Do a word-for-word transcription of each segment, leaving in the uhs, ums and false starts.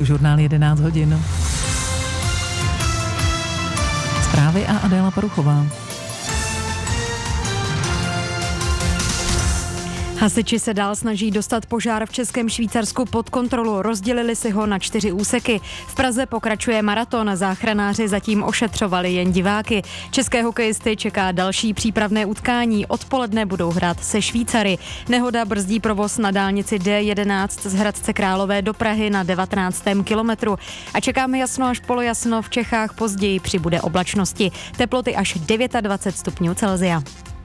Radiožurnál jedenáct hodin. Zprávy a Adéla Paruchová. Hasiči se dál snaží dostat požár v Českém Švýcarsku pod kontrolu. Rozdělili si ho na čtyři úseky. V Praze pokračuje maraton. Záchranáři zatím ošetřovali jen diváky. České hokejisty čeká další přípravné utkání. Odpoledne budou hrát se Švýcary. Nehoda brzdí provoz na dálnici D jedenáct z Hradce Králové do Prahy na devatenáctém kilometru. A čekáme jasno až polojasno. V Čechách později přibude oblačnosti. Teploty až dvacet devět stupňů Celsia.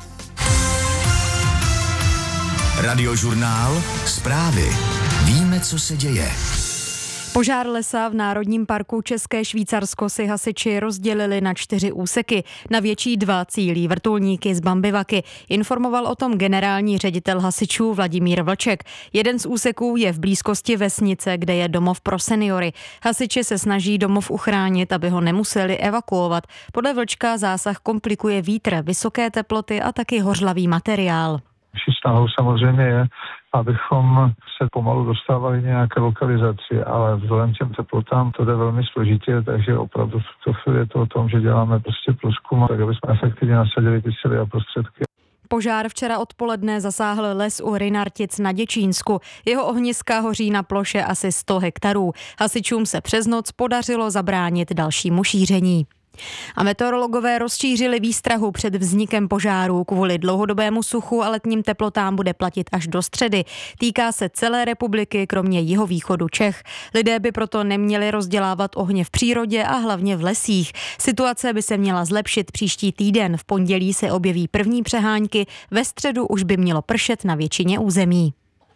Radiožurnál, zprávy. Víme, co se děje. Požár lesa v Národním parku České Švýcarsko si hasiči rozdělili na čtyři úseky. Na větší dva cílí vrtulníky z Bambivaky. Informoval o tom generální ředitel hasičů Vladimír Vlček. Jeden z úseků je v blízkosti vesnice, kde je domov pro seniory. Hasiči se snaží domov uchránit, aby ho nemuseli evakuovat. Podle Vlčka zásah komplikuje vítr, vysoké teploty a taky hořlavý materiál. Naší snahou samozřejmě je, abychom se pomalu dostávali nějaké lokalizaci, ale vzhledem těm teplotám to jde velmi složitě, takže opravdu v tuto chvíli je to o tom, že děláme prostě průzkum, tak aby jsme efektivně nasadili ty síly a prostředky. Požár včera odpoledne zasáhl les u Rynartic na Děčínsku. Jeho ohniska hoří na ploše asi sto hektarů. Hasičům se přes noc podařilo zabránit dalšímu šíření. A meteorologové rozšířili výstrahu před vznikem požárů. Kvůli dlouhodobému suchu a letním teplotám bude platit až do středy. Týká se celé republiky, kromě jihovýchodu Čech. Lidé by proto neměli rozdělávat ohně v přírodě a hlavně v lesích. Situace by se měla zlepšit příští týden. V pondělí se objeví první přehánky, ve středu už by mělo pršet na většině území.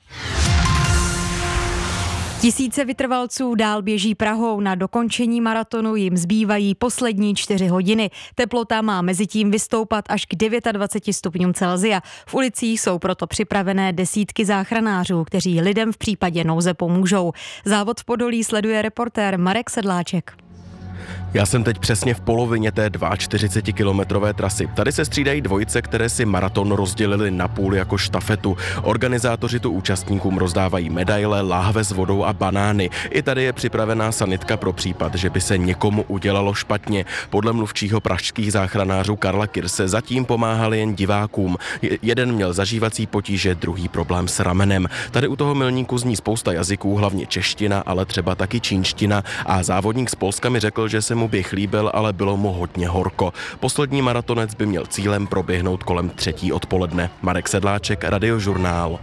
Tisíce vytrvalců dál běží Prahou. Na dokončení maratonu jim zbývají poslední čtyři hodiny. Teplota má mezitím vystoupat až k dvacet devět stupňům Celsia. V ulicích jsou proto připravené desítky záchranářů, kteří lidem v případě nouze pomůžou. Závod v Podolí sleduje reportér Marek Sedláček. Já jsem teď přesně v polovině té čtyřicetikilometrové trasy. Tady se střídají dvojice, které si maraton rozdělili na půl jako štafetu. Organizátoři tu účastníkům rozdávají medaile, láhve s vodou a banány. I tady je připravená sanitka pro případ, že by se někomu udělalo špatně. Podle mluvčího pražských záchranářů Karla Kirse zatím pomáhali jen divákům. Jeden měl zažívací potíže, druhý problém s ramenem. Tady u toho milníku zní spousta jazyků, hlavně čeština, ale třeba taky čínština. A závodník z Polska mi řekl, že se mu běh líbil, ale bylo mu hodně horko. Poslední maratonec by měl cílem proběhnout kolem třetí odpoledne. Marek Sedláček, Radiožurnál.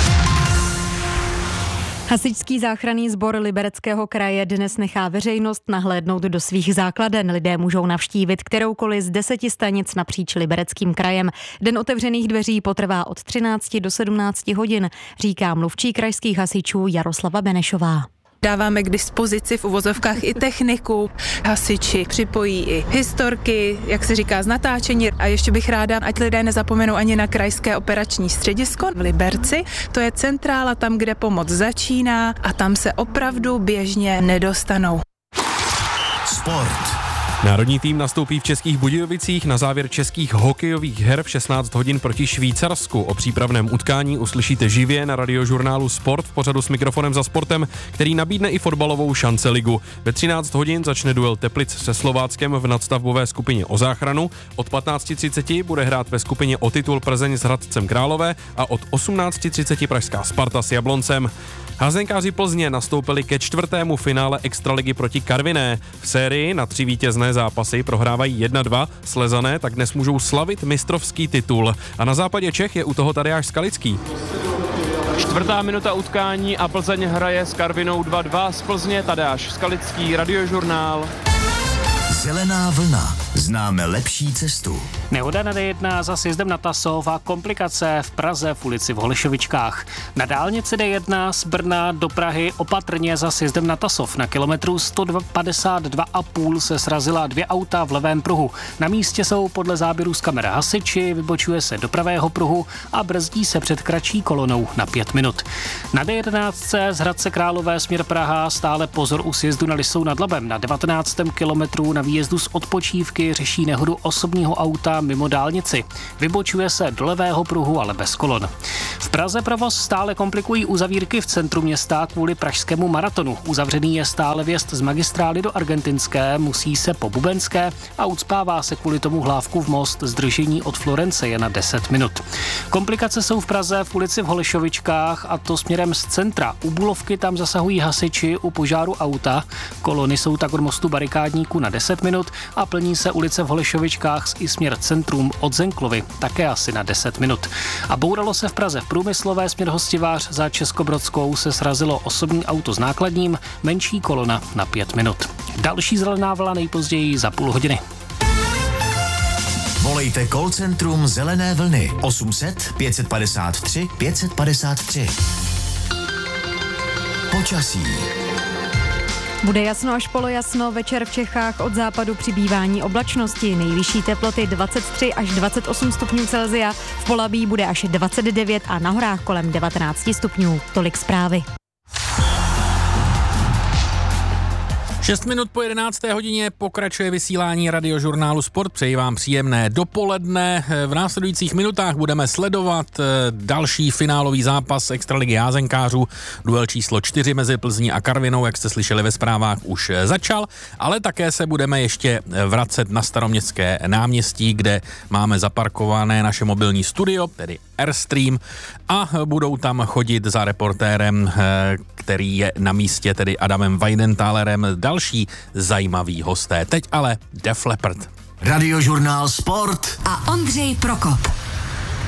Hasičský záchranný sbor Libereckého kraje dnes nechá veřejnost nahlédnout do svých základen. Lidé můžou navštívit kteroukoliv z deseti stanic napříč Libereckým krajem. Den otevřených dveří potrvá od třinácti do sedmnácti hodin, říká mluvčí krajských hasičů Jaroslava Benešová. Dáváme k dispozici v uvozovkách i techniku. Hasiči připojí i historky, jak se říká, z natáčení. A ještě bych ráda, ať lidé nezapomenou ani na krajské operační středisko v Liberci. To je centrála tam, kde pomoc začíná a tam se opravdu běžně nedostanou. Sport. Národní tým nastoupí v Českých Budějovicích na závěr českých hokejových her v šestnáct hodin proti Švýcarsku. O přípravném utkání uslyšíte živě na Radiožurnálu Sport v pořadu S mikrofonem za sportem, který nabídne i fotbalovou šance ligu. Ve třináct hodin začne duel Teplic se Slováckem v nadstavbové skupině o záchranu. Od patnáct třicet bude hrát ve skupině o titul Plzeň s Hradcem Králové a od osmnáct třicet pražská Sparta s Jabloncem. Házenkáři Plzně nastoupili ke čtvrtému finále extraligy proti Karviné. V sérii na tři vítězné zápasy prohrávají jedna dva, Slezané tak dnes můžou slavit mistrovský titul. A na západě Čech je u toho Tadeáš Skalický. Čtvrtá minuta utkání a Plzeň hraje s Karvinou dva dva. Z Plzně Tadeáš Skalický, Radiožurnál. Zelená vlna. Známe lepší cestu. Nehoda na D jedna za sjezdem na Tasov a komplikace v Praze v ulici v Holešovičkách. Na dálnici D jedna z Brna do Prahy opatrně za sjezdem na Tasov. Na kilometru sto padesát dva a půl se srazila dvě auta v levém pruhu. Na místě jsou podle záběrů z kamer hasiči, vybočuje se do pravého pruhu a brzdí se před kratší kolonou na pět minut. Na D jedenáct z Hradce Králové směr Praha stále pozor u sjezdu na Lisou nad Labem. Na devatenáctém kilometru na výjezdu z odpočívky řeší nehodu osobního auta auta mimo dálnici. Vybočuje se do levého pruhu, ale bez kolon. V Praze provoz stále komplikují uzavírky v centru města kvůli pražskému maratonu. Uzavřený je stále vjezd z magistrály do Argentinské, musí se po Bubenské a ucpává se kvůli tomu Hlávkův most, zdržení od Florence je na deset minut. Komplikace jsou v Praze v ulici v Holešovičkách, a to směrem z centra. U Bulovky tam zasahují hasiči u požáru auta. Kolony jsou tak od mostu Barikádníků na deset minut a plní se ulice v Holešovičkách i směr centrum od Zenklovy, také asi na deset minut. A bouralo se v Praze v Průmyslové směr Hostivář, za Českobrodskou se srazilo osobní auto s nákladním, menší kolona na pět minut. Další zelená vlna nejpozději za půl hodiny. Volejte call centrum Zelené vlny osm set pět padesát tři pět padesát tři. Počasí. Bude jasno až polojasno, večer v Čechách od západu přibývání oblačnosti. Nejvyšší teploty dvacet tři až dvacet osm stupňů Celsia, v Polabí bude až dvacet devět a na horách kolem devatenáct stupňů. Tolik zprávy. šest minut po jedenácté hodině pokračuje vysílání Radiožurnálu Sport. Přeji vám příjemné dopoledne. V následujících minutách budeme sledovat další finálový zápas Extraligy jázenkářů. Duel číslo čtyři mezi Plzní a Karvinou, jak jste slyšeli ve zprávách, už začal, ale také se budeme ještě vracet na Staroměstské náměstí, kde máme zaparkované naše mobilní studio, tedy Airstream, a budou tam chodit za reportérem, který je na místě, tedy Adamem Weidenthalerem, další zajímaví hosté. Teď ale Def Leppard. Radiožurnál Sport a Ondřej Prokop.